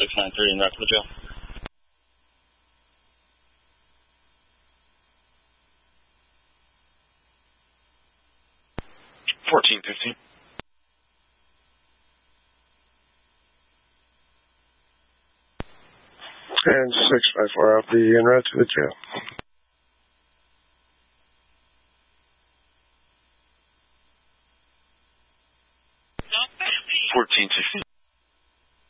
693 en route to the jail. 1415. And 654, I'll be en route to the jail. 1416.